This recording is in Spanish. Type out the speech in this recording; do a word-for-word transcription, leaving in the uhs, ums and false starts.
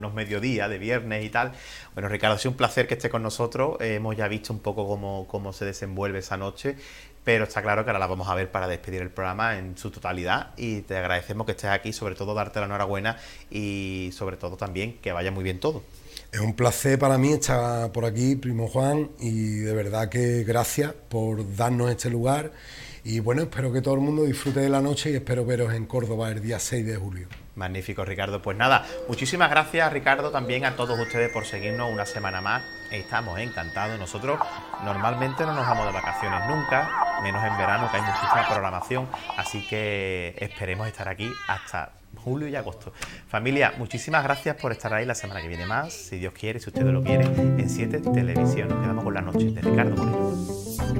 unos mediodías de viernes y tal. Bueno, Ricardo, ha sido un placer que esté con nosotros. Eh, hemos ya visto un poco cómo, cómo se desenvuelve esa noche, pero está claro que ahora la vamos a ver para despedir el programa en su totalidad y te agradecemos que estés aquí, sobre todo darte la enhorabuena y sobre todo también que vaya muy bien todo. Es un placer para mí estar por aquí, primo Juan, y de verdad que gracias por darnos este lugar. Y bueno, espero que todo el mundo disfrute de la noche y espero veros en Córdoba el día seis de julio. Magnífico, Ricardo. Pues nada, muchísimas gracias, Ricardo, también a todos ustedes por seguirnos una semana más. Estamos encantados. Nosotros normalmente no nos vamos de vacaciones nunca, menos en verano, que hay muchísima programación, así que esperemos estar aquí hasta julio y agosto. Familia, muchísimas gracias por estar ahí la semana que viene más, si Dios quiere, si ustedes lo quieren, en siete Televisión. Nos quedamos con la noche de Ricardo Moreno.